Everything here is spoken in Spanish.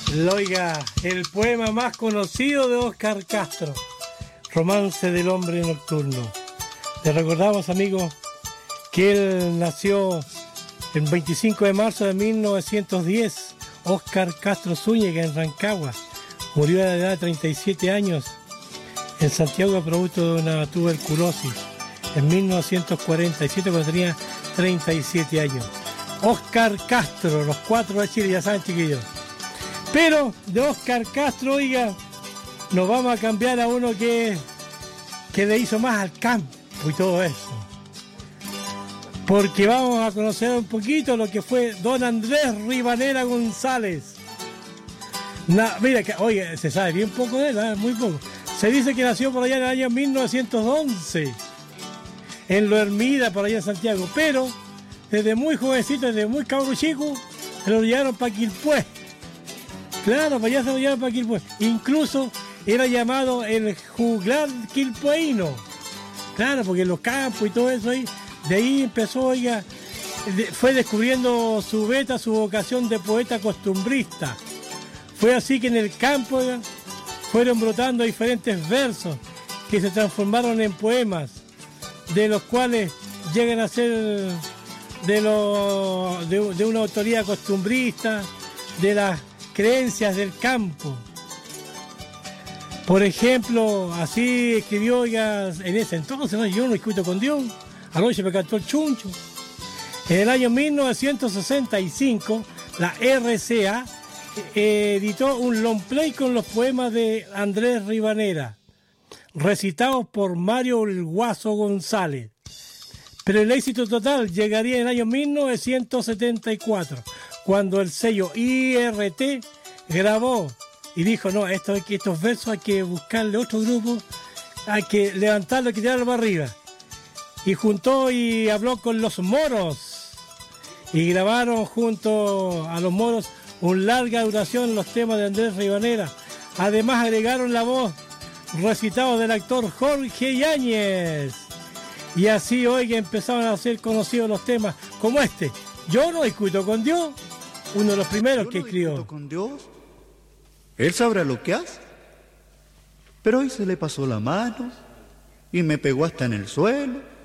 Oiga, el poema más conocido de Óscar Castro, Romance del hombre nocturno. Le recordamos, amigos, que él nació el 25 de marzo de 1910, Óscar Castro Zúñiga, en Rancagua. Murió a la edad de 37 años en Santiago producto de una tuberculosis en 1947, cuando tenía 37 años. Óscar Castro, los cuatro de Chile, ya saben, chiquillos. Pero de Óscar Castro, oiga, nos vamos a cambiar a uno que le hizo más al campo y todo eso. Porque vamos a conocer un poquito lo que fue don Andrés Ribanera González. Mira, oiga, se sabe bien poco de él, muy poco. Se dice que nació por allá en el año 1911, en Lo Hermida, por allá en Santiago. Pero desde muy jovencito, desde muy cabro chico, se lo llevaron para Quilpué. Claro, para allá se lo llevaron para Quilpué. Incluso era llamado el juglar quilpueíno. Claro, porque en los campos y todo eso ahí, de ahí empezó, oiga, fue descubriendo su beta, su vocación de poeta costumbrista. Fue así que en el campo, oiga, fueron brotando diferentes versos que se transformaron en poemas, de los cuales llegan a ser de una autoría costumbrista, de las creencias del campo. Por ejemplo, así escribió, oiga, en ese entonces, ¿no? Yo no discuto con Dios, anoche me cantó el chuncho. En el año 1965, la RCA editó un long play con los poemas de Andrés Ribanera, recitados por Mario el Guaso González. Pero el éxito total llegaría en el año 1974, cuando el sello IRT grabó y dijo, no, estos versos hay que buscarle otro grupo, hay que levantarlo, hay que tirarlo para arriba. Y juntó y habló con los Moros, y grabaron junto a los Moros una larga duración los temas de Andrés Ribanera. Además agregaron la voz recitada del actor Jorge Yáñez. Y así hoy empezaron a ser conocidos los temas como este, Yo no discuto con Dios, uno de los primeros que escribió. ¿Discuto con Dios? Él sabrá lo que hace. Pero hoy se le pasó la mano y me pegó hasta en el suelo.